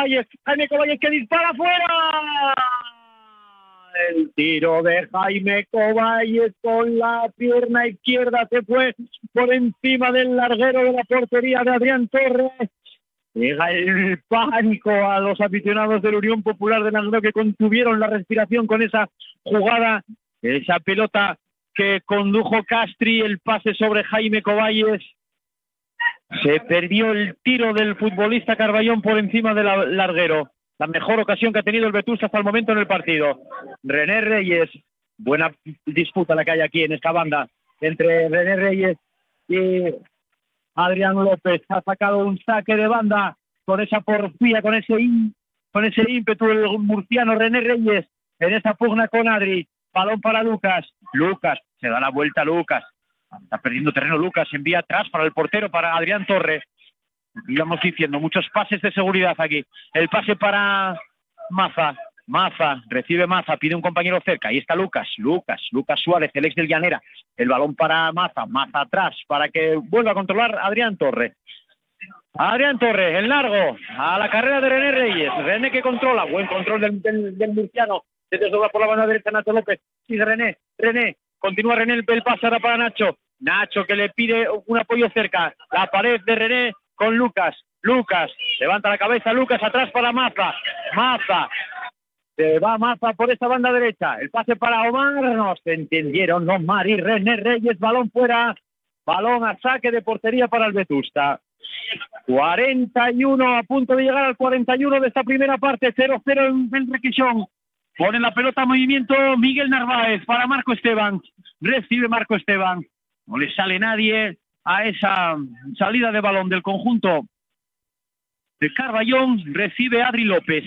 Coballes que dispara fuera. El tiro de Jaime Coballes con la pierna izquierda se fue por encima del larguero de la portería de Adrián Torres. Llega el pánico a los aficionados de la Unión Popular de Langreo, que contuvieron la respiración con esa jugada, esa pelota que condujo Castri, el pase sobre Jaime Coballes. Se perdió el tiro del futbolista Carballón por encima del larguero. La mejor ocasión que ha tenido el Vetusta hasta el momento en el partido. René Reyes, buena disputa la que hay aquí en esta banda entre René Reyes y Adrián López. Ha sacado un saque de banda con esa porfía, con ese ímpetu el murciano René Reyes en esa pugna con Adri. Balón para Lucas. Lucas, se da la vuelta Lucas. Está perdiendo terreno Lucas, envía atrás para el portero, para Adrián Torres. Íbamos diciendo, muchos pases de seguridad aquí. El pase para Maza. Maza, recibe Maza, pide un compañero cerca. Ahí está Lucas Suárez, el ex del Llanera. El balón para Maza atrás, para que vuelva a controlar Adrián Torres. Adrián Torres, el largo, a la carrera de René Reyes. René que controla, buen control del murciano. Se desdobla por la banda derecha Nacho López. Sigue René, continúa René, el pase ahora para Nacho. Nacho que le pide un apoyo cerca. La pared de René con Lucas, levanta la cabeza Lucas, atrás para Maza, se va Maza por esa banda derecha, el pase para Omar, no se entendieron Omar y René Reyes, balón fuera, balón a saque de portería para el Vetusta. 41, a punto de llegar al 41 de esta primera parte, 0-0 en Requesón. Pone la pelota en movimiento Miguel Narváez para Marco Esteban, recibe Marco Esteban, no le sale nadie a esa salida de balón del conjunto de Carballón. Recibe Adri López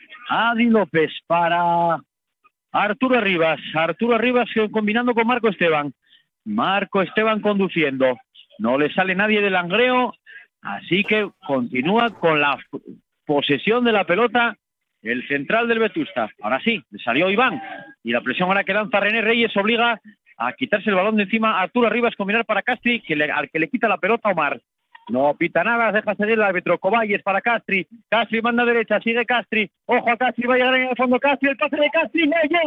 para Arturo Rivas combinando con Marco Esteban conduciendo, no le sale nadie del Langreo, así que continúa con la posesión de la pelota el central del Vetusta. Ahora sí, le salió Iván y la presión ahora que lanza René Reyes obliga a quitarse el balón de encima Arturo Rivas, combinar para Castri, al que le quita la pelota Omar. No pita nada, deja seguir el árbitro. Coballes para Castri manda derecha, sigue Castri, ojo a Castri, va a llegar en el fondo Castri, el pase de Castri,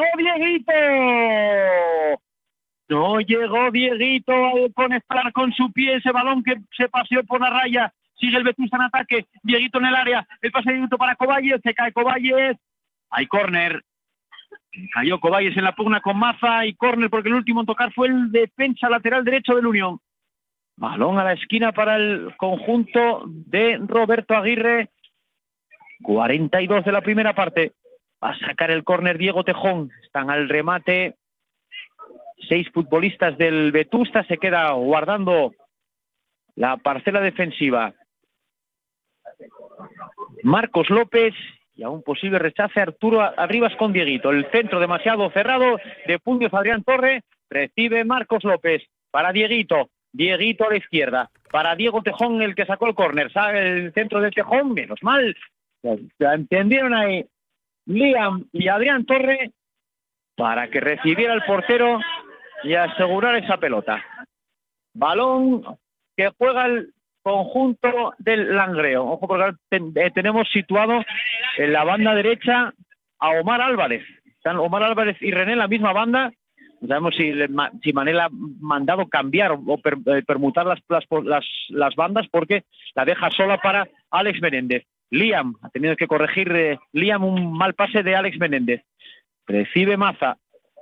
no llegó Dieguito a conectar con su pie ese balón que se paseó por la raya. Sigue el Vetusta en ataque, Dieguito en el área, el pase de Dieguito para Coballes, se cae Coballes, hay córner. Cayó Coballes en la pugna con Maza y córner porque el último en tocar fue el defensa lateral derecho del Unión. Balón a la esquina para el conjunto de Roberto Aguirre. 42 de la primera parte. Va a sacar el córner Diego Tejón. Están al remate 6 futbolistas del Vetusta. Se queda guardando la parcela defensiva Marcos López. Y a un posible rechace Arturo Arribas con Dieguito. El centro demasiado cerrado de puños Adrián Torre. Recibe Marcos López para Dieguito. Dieguito a la izquierda. Para Diego Tejón, el que sacó el córner. Sale el centro de Tejón. Menos mal. Se entendieron ahí Liam y Adrián Torre para que recibiera el portero y asegurar esa pelota. Balón que juega el conjunto del Langreo. Ojo porque tenemos situado en la banda derecha a Omar Álvarez. Están Omar Álvarez y René en la misma banda. No sabemos si Manel ha mandado cambiar o permutar las bandas porque la deja sola para Alex Menéndez. Liam, ha tenido que corregir Liam un mal pase de Alex Menéndez. Recibe Maza.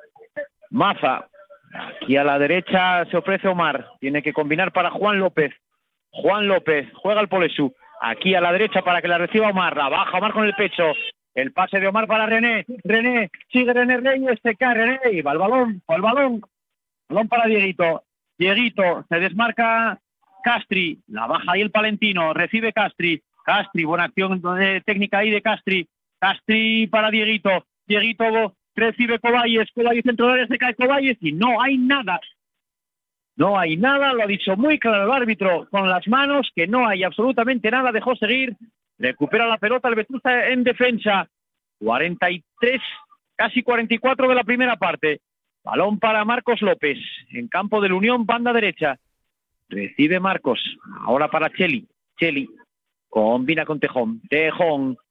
Aquí a la derecha se ofrece Omar. Tiene que combinar para Juan López. Juega el Polesú. Aquí a la derecha para que la reciba Omar. La baja Omar con el pecho. El pase de Omar para René. Sigue René Reyes. Se cae René y va el balón. Balón para Dieguito. Dieguito se desmarca Castri. La baja ahí el palentino. Recibe Castri, buena acción técnica ahí de Castri. Castri para Dieguito. Dieguito recibe Coballes centro de área, se cae Coballes y no hay nada. No hay nada, lo ha dicho muy claro el árbitro con las manos, que no hay absolutamente nada, dejó seguir, recupera la pelota el Vetusta en defensa. 43, casi 44 de la primera parte. Balón para Marcos López, en campo del Unión, banda derecha. Recibe Marcos, ahora para Cheli. Combina con Tejón.